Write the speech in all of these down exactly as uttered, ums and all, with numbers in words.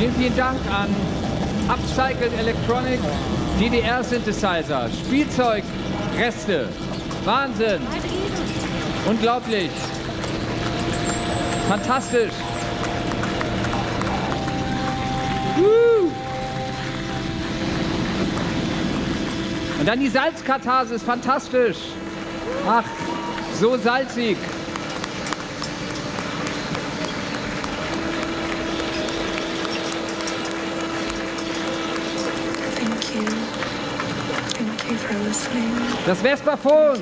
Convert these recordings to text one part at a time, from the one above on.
Vielen, vielen Dank an Upcycled Electronic, D D R-Synthesizer, Spielzeugreste. Wahnsinn! Unglaublich! Fantastisch! Woo. Und dann die Salzkatharsis, fantastisch! Ach, so salzig! Das Vespaphon!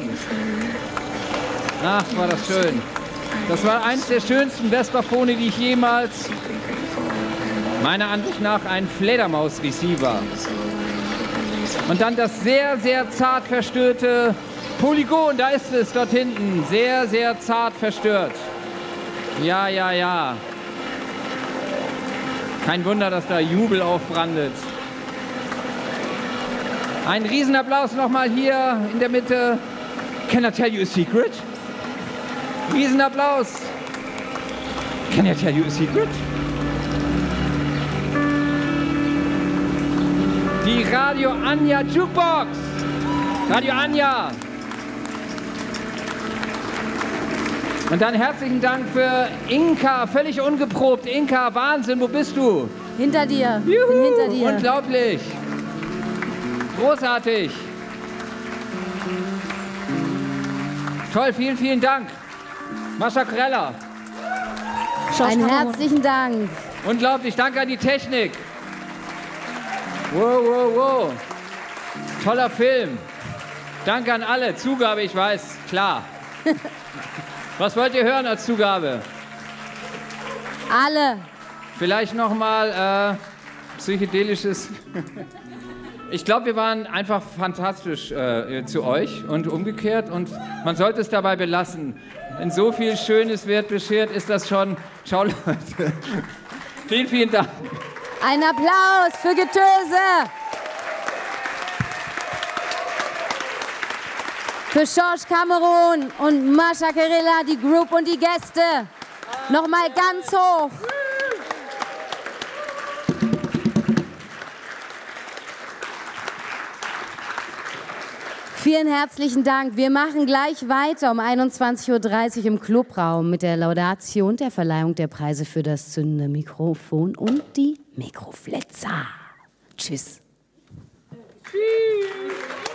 Ach, war das schön. Das war eins der schönsten Vespaphone, die ich jemals, meiner Ansicht nach, ein Fledermaus-Receiver. Und dann das sehr, sehr zart verstörte Polygon, da ist es, dort hinten. Sehr, sehr zart verstört. Ja, ja, ja. Kein Wunder, dass da Jubel aufbrandet. Ein Riesenapplaus nochmal hier in der Mitte. Can I tell you a secret? Riesenapplaus. Can I tell you a secret? Die Radio Anja Jukebox. Radio Anja. Und dann herzlichen Dank für Inka, völlig ungeprobt. Inka, Wahnsinn, wo bist du? Hinter dir. Juhu, bin hinter dir. Unglaublich. Großartig. Toll, vielen, vielen Dank. Mascha Kreller. Einen herzlichen Dank. Unglaublich, danke an die Technik. Wow, wow, wow. Toller Film. Danke an alle. Zugabe, ich weiß, klar. Was wollt ihr hören als Zugabe? Alle. Vielleicht noch mal äh, psychedelisches. Ich glaube, wir waren einfach fantastisch äh, zu euch und umgekehrt und man sollte es dabei belassen. Wenn so viel Schönes wird beschert, ist das schon... Schau, Leute. Vielen, vielen Dank. Ein Applaus für Getöse. Für George Cameron und Mascha Kerilla, die Group und die Gäste. Nochmal ganz hoch. Vielen herzlichen Dank. Wir machen gleich weiter um einundzwanzig Uhr dreißig im Clubraum mit der Laudatio und der Verleihung der Preise für das zündende Mikrofon und die Mikroflitzer. Tschüss.